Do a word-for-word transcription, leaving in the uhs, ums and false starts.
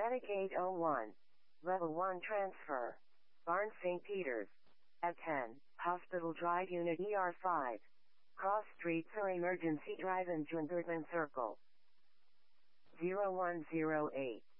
Medic eight oh one. Level one transfer. Barnes Saint Peter's. At ten, Hospital Drive Unit E R five. Cross Street for Emergency Drive in John Goodman Circle. zero one zero eight.